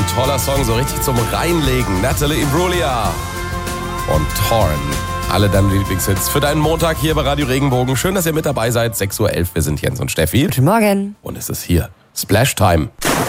toller Song, so richtig zum Reinlegen. Natalie Imbruglia und Torn. Alle deine Lieblingshits für deinen Montag hier bei Radio Regenbogen. Schön, dass ihr mit dabei seid. 6:11 Uhr. Wir sind Jens und Steffi. Guten Morgen. Und es ist hier Splash Time.